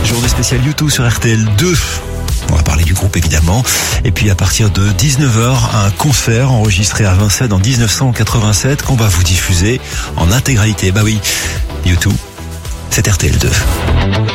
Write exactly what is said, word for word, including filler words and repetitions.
Journée spéciale YouTube sur R T L deux. On va parler du groupe évidemment. Et puis à partir de dix-neuf heures, un concert enregistré à Vincennes en dix-neuf cent quatre-vingt-sept qu'on va vous diffuser en intégralité. Bah oui, YouTube, c'est R T L deux.